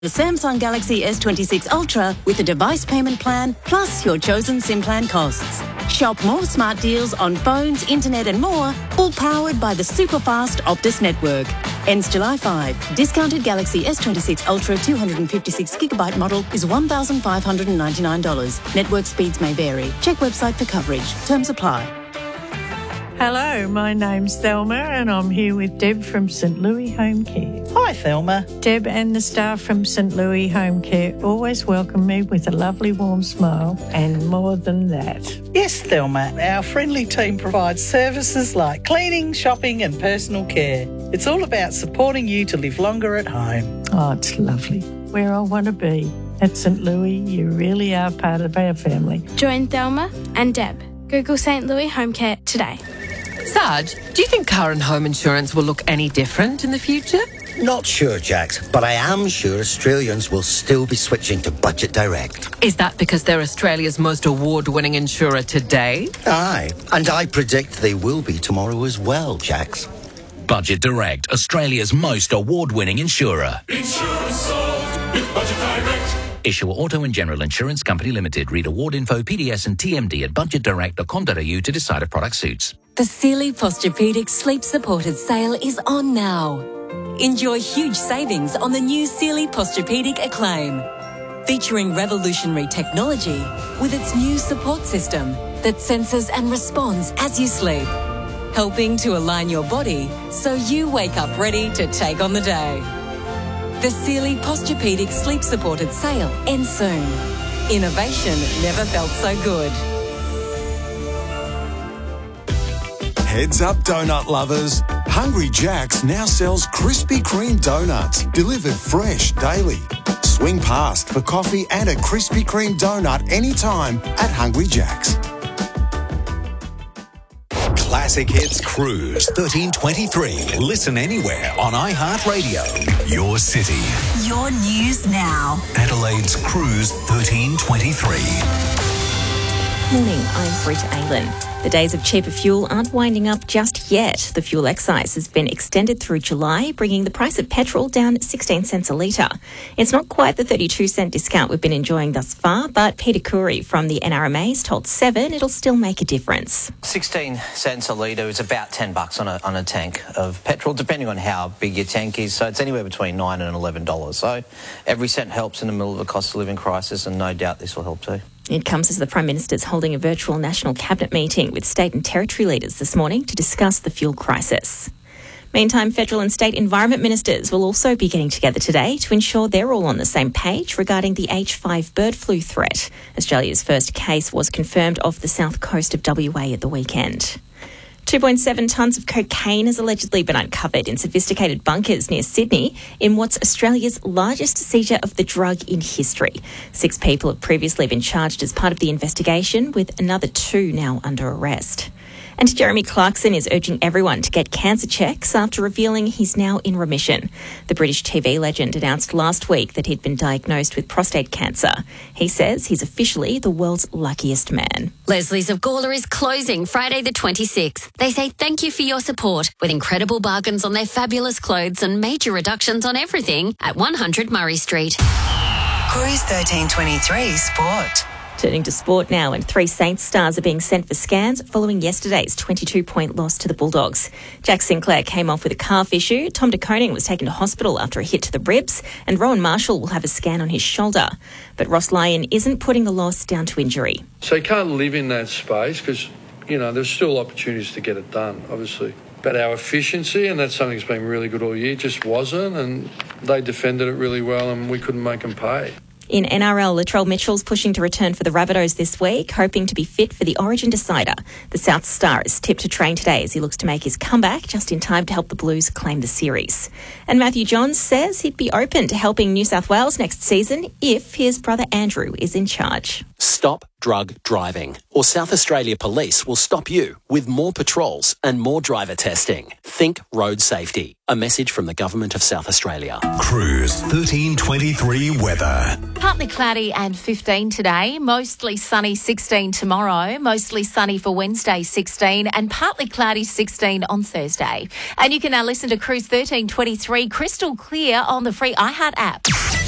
The Samsung Galaxy S26 Ultra with a device payment plan plus your chosen SIM plan costs. Shop more smart deals on phones, internet and more, all powered by the super-fast Optus network. Ends July 5. Discounted Galaxy S26 Ultra 256GB model is $1,599. Network speeds may vary. Check website for coverage. Terms apply. Hello, my name's Thelma and I'm here with Deb from St Louis Home Care. Hi, Thelma. Deb and the staff from St Louis Home Care always welcome me with a lovely warm smile and more than that. Yes, Thelma. Our friendly team provides services like cleaning, shopping and personal care. It's all about supporting you to live longer at home. Oh, it's lovely. Where I want to be. At St Louis, you really are part of our family. Join Thelma and Deb. Google St Louis Home Care today. Sarge, do you think car and home insurance will look any different in the future? Not sure, Jax, but I am sure Australians will still be switching to Budget Direct. Is that because they're Australia's most award-winning insurer today? Aye, and I predict they will be tomorrow as well, Jax. Budget Direct, Australia's most award-winning insurer. Insurance solved with Budget Direct. Issuer Auto and General Insurance Company Limited. Read award info, PDS and TMD at budgetdirect.com.au to decide if product suits. The Sealy Posturepedic Sleep Supported sale is on now. Enjoy huge savings on the new Sealy Posturepedic Acclaim, featuring revolutionary technology with its new support system that senses and responds as you sleep, helping to align your body so you wake up ready to take on the day. The Sealy Posturepedic Sleep Supported sale ends soon. Innovation never felt so good. Heads up, donut lovers. Hungry Jack's now sells Krispy Kreme donuts, delivered fresh daily. Swing past for coffee and a Krispy Kreme donut anytime at Hungry Jack's. Classic Hits Cruise 1323. Listen anywhere on iHeartRadio. Your city. Your news now. Adelaide's Cruise 1323. Morning, I'm Britta Aylan. The days of cheaper fuel aren't winding up just yet. The fuel excise has been extended through July, bringing the price of petrol down 16 cents a litre. It's not quite the 32-cent discount we've been enjoying thus far, but Peter Curry from the NRMA's told Seven it'll still make a difference. 16 cents a litre is about $10 on a tank of petrol, depending on how big your tank is. So it's anywhere between $9 and $11. So every cent helps in the middle of a cost of living crisis, and no doubt this will help too. It comes as the Prime Minister's holding a virtual National Cabinet meeting with state and territory leaders this morning to discuss the fuel crisis. Meantime, federal and state environment ministers will also be getting together today to ensure they're all on the same page regarding the H5 bird flu threat. Australia's first case was confirmed off the south coast of WA at the weekend. 2.7 tonnes of cocaine has allegedly been uncovered in sophisticated bunkers near Sydney in what's Australia's largest seizure of the drug in history. 6 people have previously been charged as part of the investigation, with another 2 now under arrest. And Jeremy Clarkson is urging everyone to get cancer checks after revealing he's now in remission. The British TV legend announced last week that he'd been diagnosed with prostate cancer. He says he's officially the world's luckiest man. Leslie's of Gawler is closing Friday the 26th. They say thank you for your support with incredible bargains on their fabulous clothes and major reductions on everything at 100 Murray Street. Cruise 1323 Sport. Turning to sport now, and 3 Saints stars are being sent for scans following yesterday's 22-point loss to the Bulldogs. Jack Sinclair came off with a calf issue, Tom de Koning was taken to hospital after a hit to the ribs, and Rowan Marshall will have a scan on his shoulder. But Ross Lyon isn't putting the loss down to injury. So you can't live in that space because, there's still opportunities to get it done, obviously. But our efficiency, and that's something that's been really good all year, just wasn't, and they defended it really well and we couldn't make them pay. In NRL, Latrell Mitchell's pushing to return for the Rabbitohs this week, hoping to be fit for the Origin decider. The South Star is tipped to train today as he looks to make his comeback just in time to help the Blues claim the series. And Matthew Johns says he'd be open to helping New South Wales next season if his brother Andrew is in charge. Stop drug driving, or South Australia Police will stop you with more patrols and more driver testing. Think road safety. A message from the Government of South Australia. Cruise 1323 weather. Partly cloudy and 15 today, mostly sunny 16 tomorrow, mostly sunny for Wednesday 16 and partly cloudy 16 on Thursday. And you can now listen to Cruise 1323 crystal clear on the free iHeart app.